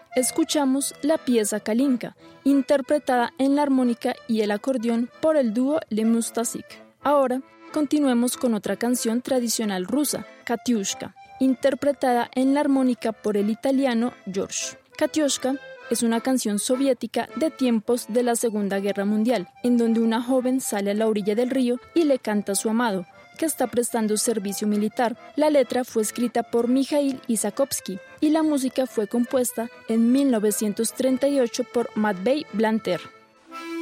escuchamos la pieza Kalinka, interpretada en la armónica y el acordeón por el dúo Le Mustasik. Ahora, continuemos con otra canción tradicional rusa, Katiushka, interpretada en la armónica por el italiano George. Katiushka es una canción soviética de tiempos de la Segunda Guerra Mundial, en donde una joven sale a la orilla del río y le canta a su amado, que está prestando servicio militar. La letra fue escrita por Mikhail Isakovsky y la música fue compuesta en 1938 por Matvey Blanter.